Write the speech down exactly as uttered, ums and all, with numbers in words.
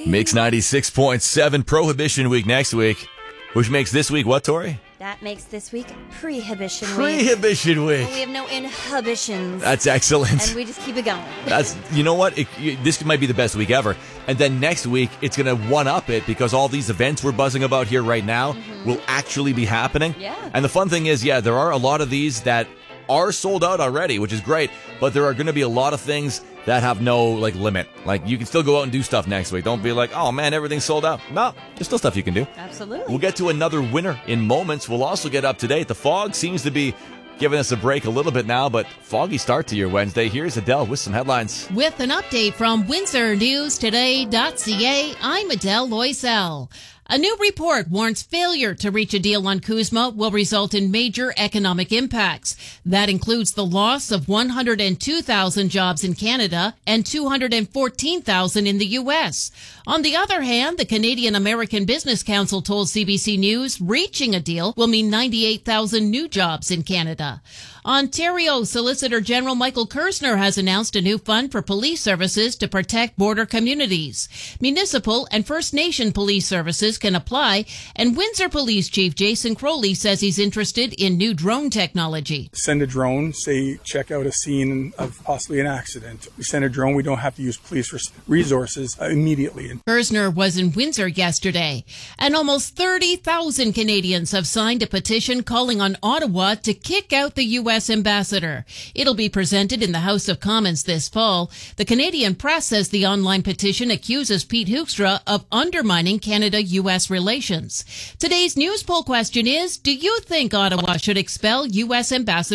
Mix ninety-six point seven, Prohibition Week next week, which makes this week what, Tori? That makes this week Prehibition Week. Prehibition Week. We have no inhibitions. That's excellent. And we just keep it going. That's, you know what? It, you, this might be the best week ever. And then next week, it's going to one-up it because all these events we're buzzing about here right now mm-hmm. will actually be happening. Yeah. And the fun thing is, yeah, there are a lot of these that are sold out already, which is great. But there are going to be a lot of things that have no, like, limit. Like, you can still go out and do stuff next week. Don't be like, oh, man, everything's sold out. No, there's still stuff you can do. Absolutely. We'll get to another winner in moments. We'll also get up to date. The fog seems to be giving us a break a little bit now, but foggy start to your Wednesday. Here's Adele with some headlines. With an update from Windsor News Today dot C A, I'm Adele Loisel. A new report warns failure to reach a deal on CUSMA will result in major economic impacts. That includes the loss of one hundred two thousand jobs in Canada and two hundred fourteen thousand in the U S. On the other hand, the Canadian American Business Council told C B C News reaching a deal will mean ninety-eight thousand new jobs in Canada. Ontario Solicitor General Michael Kersner has announced a new fund for police services to protect border communities. Municipal and First Nation police services can apply, and Windsor Police Chief Jason Crowley says he's interested in new drone technology. Send a drone, say, check out a scene of possibly an accident. We send a drone, we don't have to use police resources uh, immediately. Kersner was in Windsor yesterday, and almost thirty thousand Canadians have signed a petition calling on Ottawa to kick out the U S ambassador. It'll be presented in the House of Commons this fall. The Canadian Press says the online petition accuses Pete Hoekstra of undermining Canada-U S relations. Today's news poll question is, do you think Ottawa should expel U S ambassador